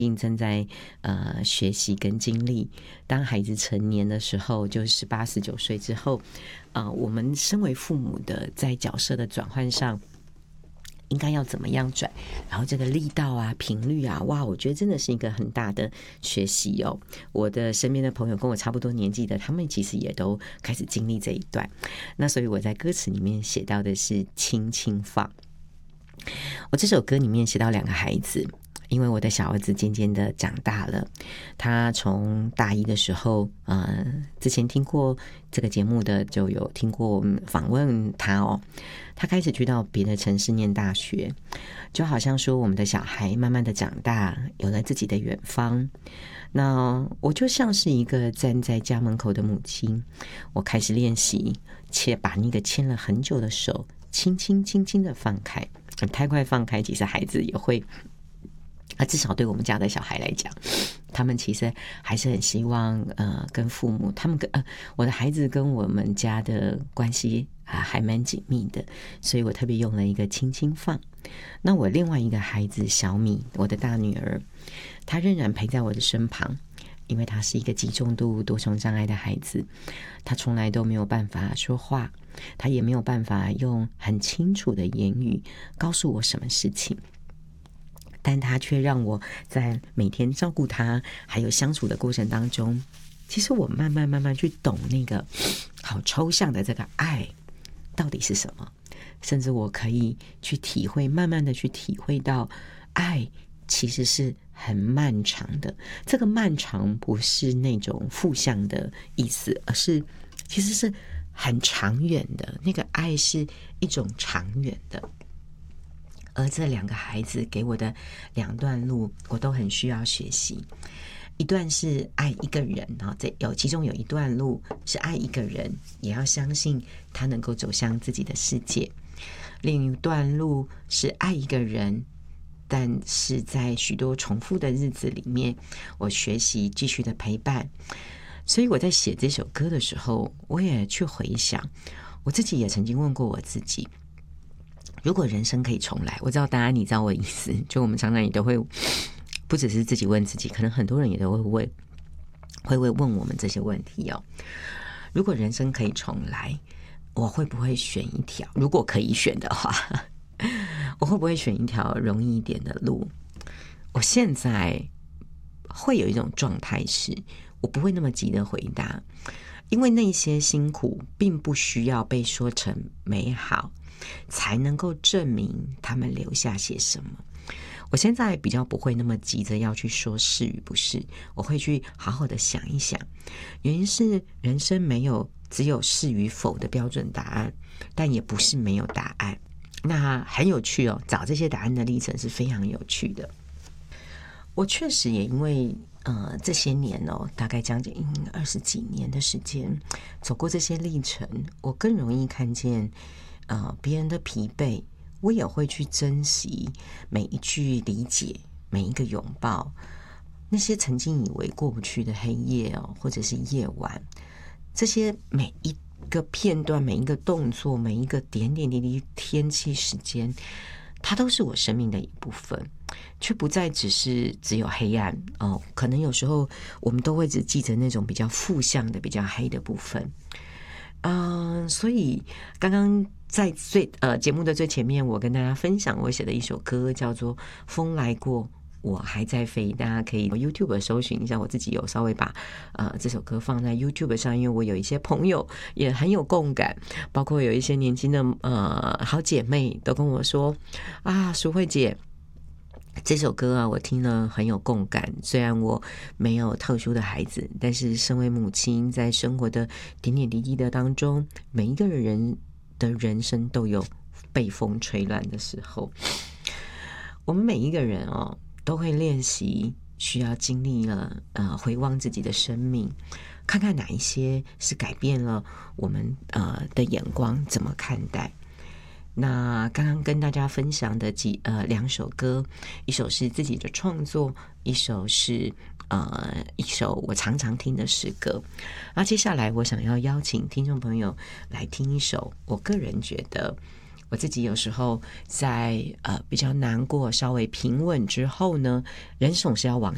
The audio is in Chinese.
正在学习跟经历，当孩子成年的时候，就18、19岁之后，我们身为父母的，在角色的转换上，应该要怎么样转？然后这个力道啊、频率啊，哇，我觉得真的是一个很大的学习哦。我的身边的朋友跟我差不多年纪的，他们其实也都开始经历这一段。那所以我在歌词里面写到的是轻轻放。我这首歌里面写到2个孩子。因为我的小儿子渐渐的长大了，他从大一的时候，之前听过这个节目的就有听过访问他哦，他开始去到别的城市念大学，就好像说我们的小孩慢慢的长大，有了自己的远方。那我就像是一个站在家门口的母亲，我开始练习，把那个牵了很久的手，轻轻轻轻的放开，太快放开，其实孩子也会。至少对我们家的小孩来讲，他们其实还是很希望跟父母，他们我的孩子跟我们家的关系还蛮紧密的，所以我特别用了一个轻轻放。那我另外一个孩子小米，我的大女儿，她仍然陪在我的身旁，因为她是一个极重度多重障碍的孩子，她从来都没有办法说话，她也没有办法用很清楚的言语告诉我什么事情。但他却让我在每天照顾他还有相处的过程当中，其实我慢慢去懂那个好抽象的这个爱到底是什么，甚至我可以去体会，慢慢的去体会到爱其实是很漫长的。这个漫长不是那种负向的意思，而是其实是很长远的，那个爱是一种长远的。而这2个孩子给我的2段路，我都很需要学习。一段是爱一个人，其中有一段路是爱一个人，也要相信他能够走向自己的世界。另一段路是爱一个人，但是在许多重复的日子里面，我学习继续的陪伴。所以我在写这首歌的时候，我也去回想，我自己也曾经问过我自己，如果人生可以重来，我知道答案，你知道我的意思，就我们常常也都会，不只是自己问自己，可能很多人也都会问我们这些问题哦。如果人生可以重来，我会不会选一条？如果可以选的话，我会不会选一条容易一点的路？我现在会有一种状态是，我不会那么急的回答，因为那些辛苦并不需要被说成美好才能够证明他们留下些什么。我现在比较不会那么急着要去说是与不是，我会去好好的想一想。原因是人生没有只有是与否的标准答案，但也不是没有答案。那很有趣哦，找这些答案的历程是非常有趣的。我确实也因为这些年哦，大概将近20几年的时间，走过这些历程，我更容易看见别人的疲惫，我也会去珍惜每一句理解，每一个拥抱，那些曾经以为过不去的黑夜哦，或者是夜晚，这些每一个片段，每一个动作，每一个点点滴滴天气时间，它都是我生命的一部分，却不再只有黑暗哦。可能有时候我们都会只记着那种比较负向的、比较黑的部分。所以刚刚在节目的最前面，我跟大家分享我写的一首歌，叫做《风来过我还在飞》，大家可以 YouTube 搜寻一下，我自己有稍微把这首歌放在 YouTube 上，因为我有一些朋友也很有共感，包括有一些年轻的好姐妹都跟我说淑慧姐，这首歌我听了很有共感。虽然我没有特殊的孩子，但是身为母亲，在生活的点点滴滴的当中，每一个人的人生都有被风吹乱的时候。我们每一个人都会练习，需要经历了回望自己的生命，看看哪一些是改变了我们的眼光，怎么看待。那刚刚跟大家分享的2首歌，一首是自己的创作，一首是一首我常常听的诗歌。那接下来我想要邀请听众朋友来听一首我个人觉得我自己有时候在比较难过、稍微平稳之后呢，人总是要往